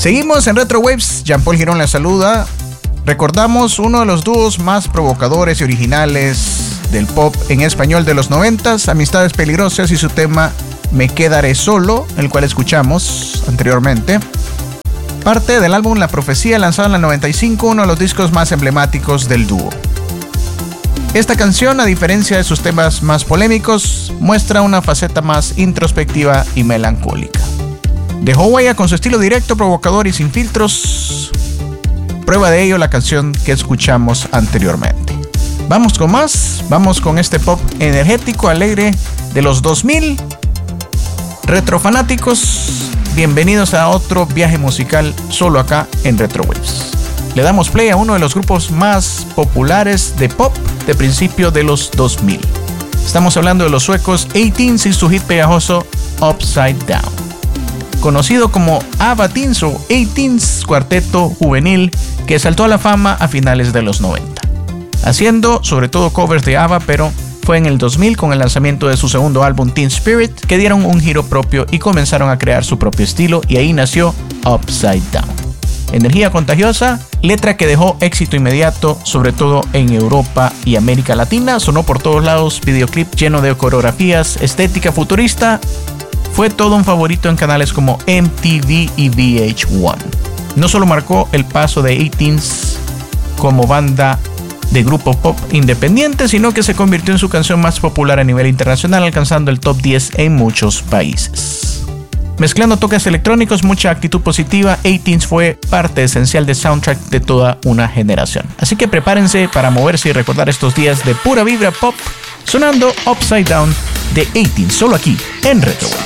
Seguimos en Retro Waves. Jean-Paul Girón les saluda. Recordamos uno de los dúos más provocadores y originales del pop en español de los 90s, Amistades Peligrosas y su tema Me Quedaré Solo, el cual escuchamos anteriormente. Parte del álbum La Profecía, lanzado en el 95, uno de los discos más emblemáticos del dúo. Esta canción, a diferencia de sus temas más polémicos, muestra una faceta más introspectiva y melancólica. Dejó huella con su estilo directo, provocador y sin filtros. Prueba de ello la canción que escuchamos anteriormente. Vamos con más, vamos con este pop energético, alegre de los 2000. Retrofanáticos, bienvenidos a otro viaje musical solo acá en Retro Waves. Le damos play a uno de los grupos más populares de pop de principio de los 2000. Estamos hablando de los suecos 18s y su hit pegajoso Upside Down. Conocido como ABBA Teens o 18s, cuarteto juvenil que saltó a la fama a finales de los 90. Haciendo sobre todo covers de ABBA, pero fue en el 2000 con el lanzamiento de su segundo álbum Teen Spirit que dieron un giro propio y comenzaron a crear su propio estilo, y ahí nació Upside Down. Energía contagiosa, letra que dejó éxito inmediato, sobre todo en Europa y América Latina, sonó por todos lados, videoclip lleno de coreografías, estética futurista. Fue todo un favorito en canales como MTV y VH1. No solo marcó el paso de 18s como banda de grupo pop independiente, sino que se convirtió en su canción más popular a nivel internacional, alcanzando el top 10 en muchos países. Mezclando toques electrónicos, mucha actitud positiva, 18s fue parte esencial del soundtrack de toda una generación. Así que prepárense para moverse y recordar estos días de pura vibra pop, sonando Upside Down de 18s, solo aquí en Retro.